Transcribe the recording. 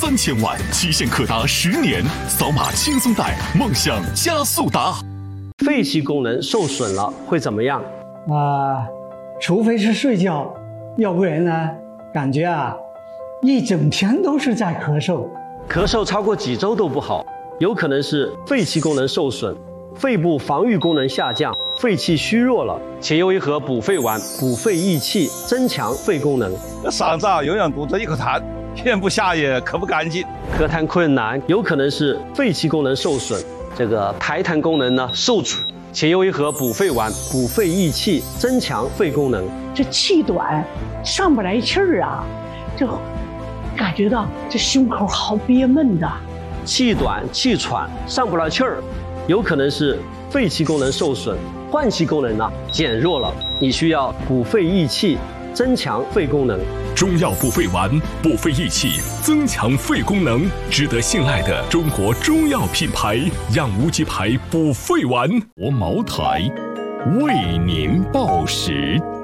3000万，期限可达10年。扫码轻松贷，梦想加速达。 肺气功能受损了会怎么样？ 除非是睡觉，要不然呢，感觉一整天都是在咳嗽。 咳嗽超过几周都不好，有可能是肺气功能受损，肺部防御功能下降，肺气虚弱了。且有一盒补肺丸，补肺益气，增强肺功能。 嗓子永远堵着一口痰，咽不下也咳不干净。 咳痰困难，有可能是肺气功能受损，这个排痰功能呢受阻。且有一盒补肺丸，补肺益气，增强肺功能。 这气短，上不来气儿就感觉到这胸口好憋闷的。 气短气喘，上不来气儿，有可能是肺气功能受损，换气功能减弱了。你需要补肺益气，增强肺功能。 中药补肺丸，补肺益气，增强肺功能，值得信赖的中国中药品牌养无极牌补肺丸。我茅台，为您报时。